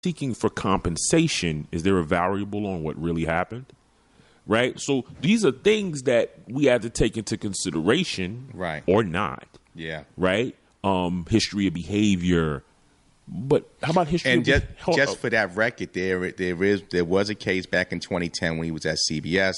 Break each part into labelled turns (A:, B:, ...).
A: seeking for compensation, is there a variable on what really happened? Right? So these are things that we have to take into consideration,
B: right,
A: or not.
B: Yeah.
A: Right? History of behavior. But how about history?
B: And just for that record, there was a case back in 2010 when he was at CBS.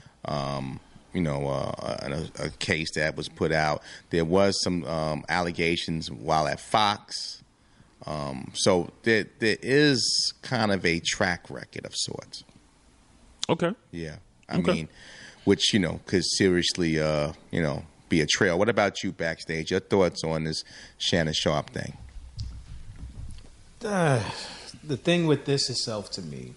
B: A case that was put out. There was some allegations while at Fox. So there is kind of a track record of sorts.
A: Okay.
B: Yeah. I mean, which, could seriously, be a trail. What about you, Backstage? Your thoughts on this Shannon Sharpe thing?
C: The thing with this itself, to me,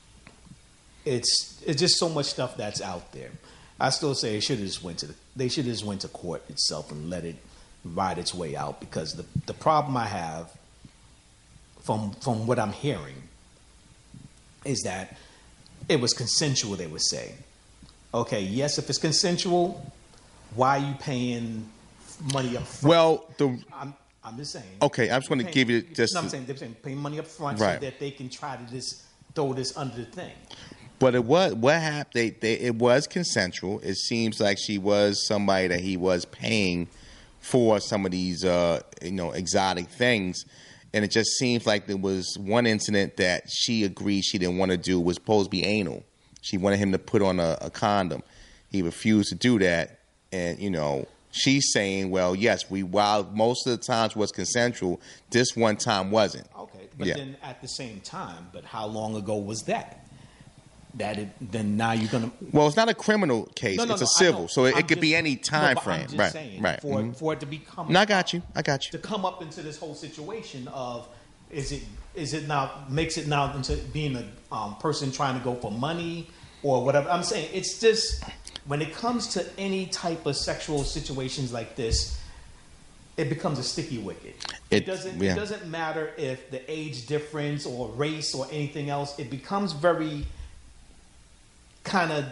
C: it's just so much stuff that's out there. I still say they should have just went to court itself and let it ride its way out, because the problem I have from what I'm hearing is that it was consensual, they would say. Okay, yes, if it's consensual, why are you paying money up front?
B: Well,
C: I'm just saying.
B: Okay, I just want to give you just...
C: No, I'm saying they're paying money up front,
B: right,
C: so that they can try to just throw this under the thing.
B: But what happened? It was consensual. It seems like she was somebody that he was paying for some of these, exotic things. And it just seems like there was one incident that she agreed she didn't want to do, was supposed to be anal. She wanted him to put on a condom. He refused to do that. And, she's saying, well, yes, while most of the times was consensual, this one time wasn't.
C: Okay, but then at the same time, but how long ago was that? Then now you're gonna.
B: Well, it's not a criminal case; it's a civil, so it could be any time frame.
C: I'm just
B: right,
C: saying,
B: right.
C: For it to become.
B: No, I got you.
C: To come up into this whole situation of, is it now makes it now into being a person trying to go for money or whatever. I'm saying it's just when it comes to any type of sexual situations like this, it becomes a sticky wicket. It doesn't matter if the age difference or race or anything else. It becomes very kind of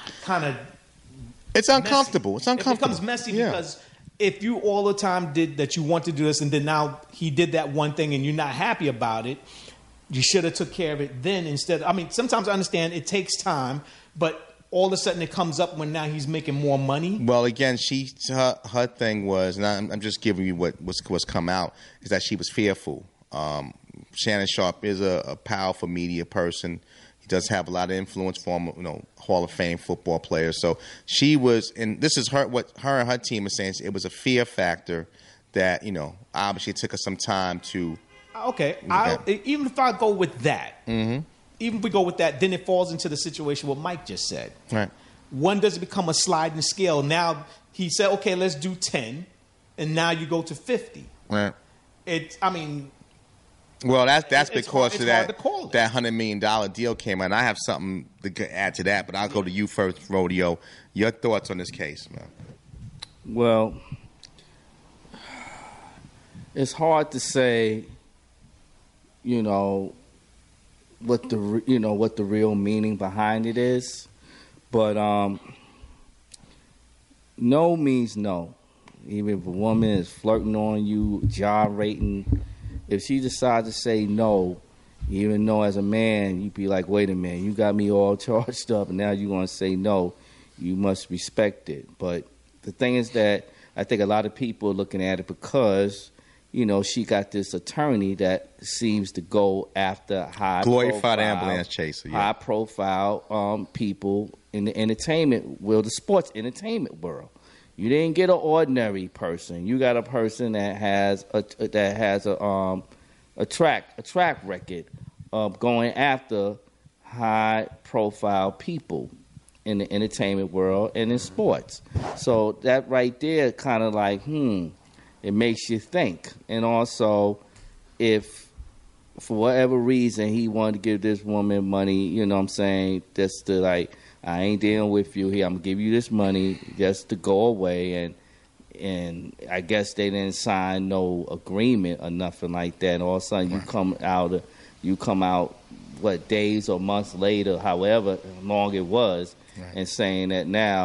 B: it's uncomfortable.
C: Messy. It becomes messy because if you all the time did that, you want to do this, and then now he did that one thing and you're not happy about it, you should have took care of it then instead. I mean, sometimes I understand it takes time, but all of a sudden it comes up when now he's making more money.
B: Well, again, her thing was, and I'm just giving you what's come out, is that she was fearful. Shannon Sharpe is a powerful media person. He does have a lot of influence, former, Hall of Fame football player. So she was, and this is what her and her team are saying. It was a fear factor that, obviously it took us some time to.
C: Okay, even if I go with that, even if we go with that, then it falls into the situation what Mike just said.
B: Right.
C: One does become a sliding scale. Now he said, okay, let's do 10, and now you go to 50.
B: Right.
C: Well,
B: that's because of that $100 million deal came out. And I have something to add to that, but I'll go to you first, Rodeo. Your thoughts on this case, man?
D: Well, it's hard to say, what the real meaning behind it is, but no means no. Even if a woman is flirting on you, gyrating, if she decides to say no, even though as a man, you'd be like, wait a minute, you got me all charged up, and now you're going to say no, you must respect it. But the thing is that I think a lot of people are looking at it because, she got this attorney that seems to go after
B: glorified ambulance chaser,
D: high-profile people in the entertainment world, the sports entertainment world. You didn't get an ordinary person. You got a person that has a track record of going after high-profile people in the entertainment world and in sports. So that right there kind of like, it makes you think. And also, if for whatever reason he wanted to give this woman money, just to like, I ain't dealing with you here. I'm gonna give you this money just to go away, and I guess they didn't sign no agreement or nothing like that. And all of a sudden you come out what days or months later, however long it was, and saying that now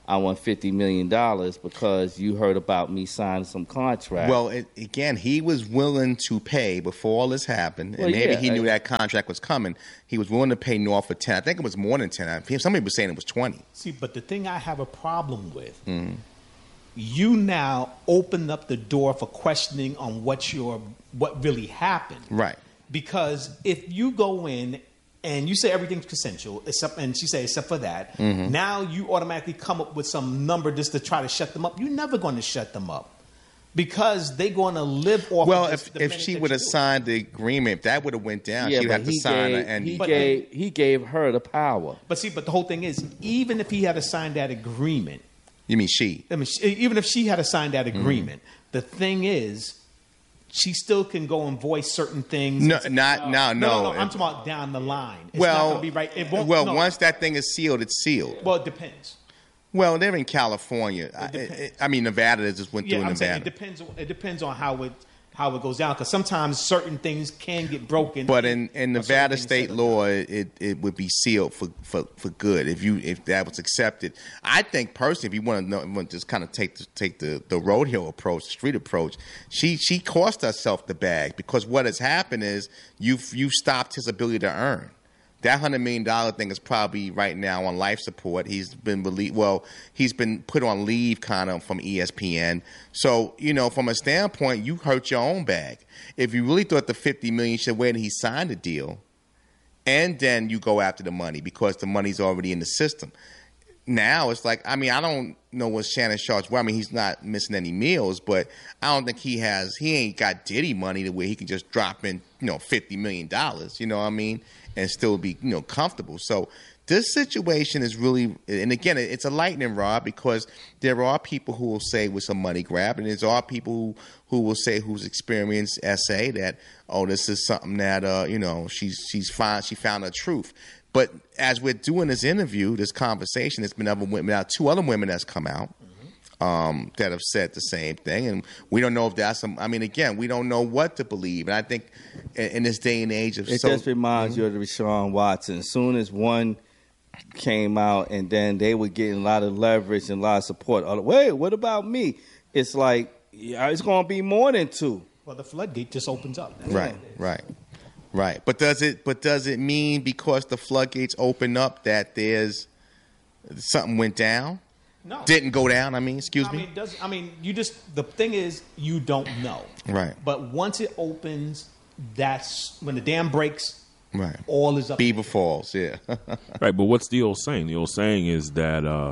D: I want $50 million because you heard about me signing some contract.
B: Well, again, he was willing to pay before all this happened, and maybe he knew that contract was coming. He was willing to pay north of 10. I think it was more than 10. Somebody was saying it was 20.
C: See, but the thing I have a problem with, you now open up the door for questioning on what really happened.
B: Right.
C: Because if you go in and you say everything's consensual, and she says except for that, now you automatically come up with some number just to try to shut them up. You're never going to shut them up because they're going to live off.
B: Well,
C: of
B: if she would have signed the agreement, if that would have went down. She would have to sign it. And
D: he gave her the power.
C: But the whole thing is, even if he had to sign that agreement,
B: you mean she?
C: Even if she had to sign that agreement, the thing is, she still can go and voice certain things.
B: No.
C: I'm talking about down the line. It's not going to be right. It won't,
B: once that thing is sealed, it's sealed.
C: Well, it depends.
B: Well, they're in California. I mean, Nevada. They just went through Nevada.
C: It depends on how it goes down, because sometimes certain things can get broken.
B: But in Nevada state law, it would be sealed for good if that was accepted. I think personally, if you want to just kind of take the roadkill approach, the street approach, she cost herself the bag, because what has happened is you've stopped his ability to earn. That $100 million thing is probably right now on life support. He's been he's been put on leave kind of from ESPN. So, from a standpoint, you hurt your own bag. If you really thought the $50 million should wait until he signed the deal, and then you go after the money because the money's already in the system. Now it's like, I don't know what Shannon Sharp's. Well, he's not missing any meals, but I don't think he ain't got Diddy money to where he can just drop in, $50 million, and still be, comfortable. So this situation is really, and again, it's a lightning rod, because there are people who will say it was a money grab, and there's are people who will say, who's experienced essay, that, this is something that, she found her truth. But as we're doing this interview, this conversation, there's been other women, two other women that's come out that have said the same thing. And we don't know if that's again, we don't know what to believe. And I think in this day and age of
D: it just reminds you of the Deshaun Watson. As soon as one came out, and then they were getting a lot of leverage and a lot of support. Wait, what about me? It's like, it's going to be more than two.
C: Well, the floodgate just opens up.
B: Right. But does it mean because the floodgates open up that there's something went down?
C: No.
B: Didn't go down, excuse me?
C: The thing is, you don't know.
B: Right.
C: But once it opens, that's when the dam breaks.
B: Right.
C: All is up.
B: Beaver Falls, yeah.
A: Right, but what's the old saying? The old saying is that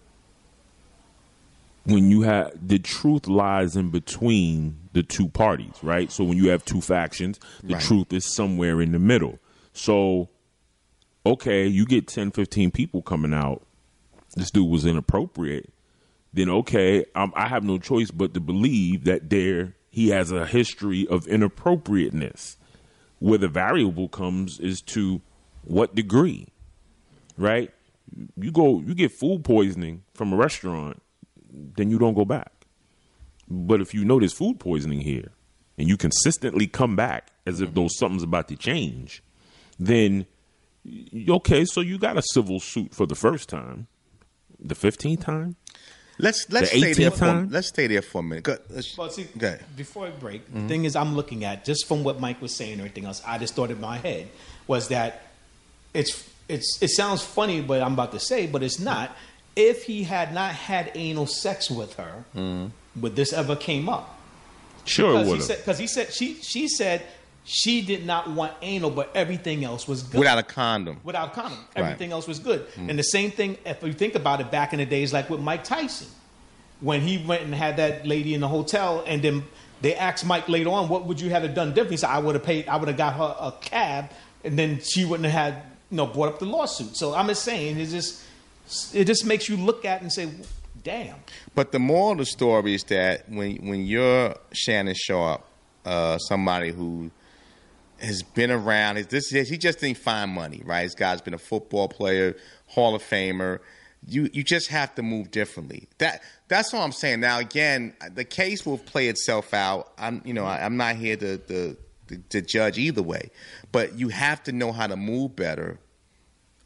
A: when you have the truth lies in between the two parties, right? So when you have two factions, the truth is somewhere in the middle. So, okay, you get 10, 15 people coming out, this dude was inappropriate, then okay, I have no choice but to believe that he has a history of inappropriateness. Where the variable comes is to what degree, right? You get food poisoning from a restaurant, then you don't go back. But if you know there's food poisoning here, and you consistently come back as if something's about to change, then okay, so you got a civil suit for the first time. The 15th time?
B: Let's stay there for a minute.
C: Before I break, the thing is, I'm looking at, just from what Mike was saying and everything else, I just thought in my head was that it sounds funny what I'm about to say, but it's not. If he had not had anal sex with her, would this ever came up?
A: Sure, it would have.
C: Because she said she did not want anal, but everything else was good.
B: Without a condom.
C: Everything else was good. And the same thing, if you think about it, back in the days, like with Mike Tyson, when he went and had that lady in the hotel, and then they asked Mike later on, what would you have done differently? He said, I would have got her a cab, and then she wouldn't have had, brought up the lawsuit. So I'm just saying, it just makes you look at it and say, damn.
B: But the moral of the story is that when you're Shannon Sharp, somebody who has been around, he just didn't find money, right? This guy's been a football player, Hall of Famer. You just have to move differently. That's all I'm saying. Now, again, the case will play itself out. I'm not here to judge either way, but you have to know how to move better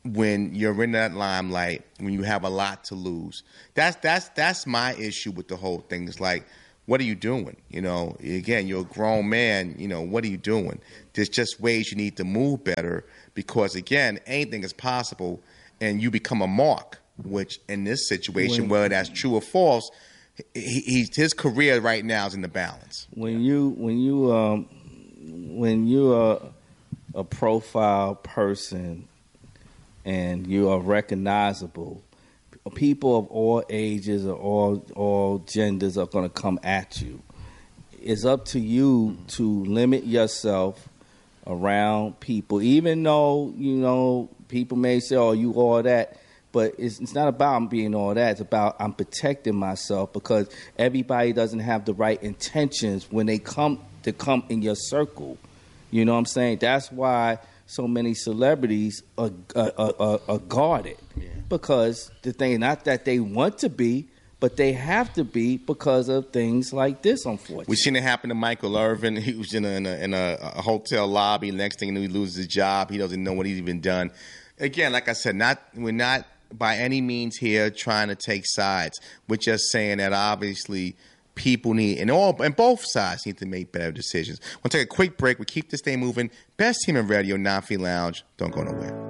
B: when you're in that limelight, when you have a lot to lose. That's my issue with the whole thing. It's like, what are you doing? You know, again, you're a grown man. You know, what are you doing? There's just ways you need to move better because, again, anything is possible, and you become a mark. Which in this situation, whether that's true or false, his career right now is in the balance.
D: When you're a profile person and you are recognizable, people of all ages or all genders are going to come at you. It's up to you to limit yourself around people, even though, you know, people may say, oh, you all that. But it's not about being all that. It's about I'm protecting myself because everybody doesn't have the right intentions when they come in your circle. You know what I'm saying? That's why so many celebrities are guarded. Yeah. Because the thing, not that they want to be, but they have to be because of things like this, unfortunately.
B: We've seen it happen to Michael Irvin. He was in a hotel lobby. Next thing he loses his job. He doesn't know what he's even done. Again, like I said, we're not by any means here trying to take sides. We're just saying that obviously people need, and both sides need to make better decisions. We'll take a quick break. We keep this thing moving. Best team in radio, Non-Free Lounge. Don't go nowhere.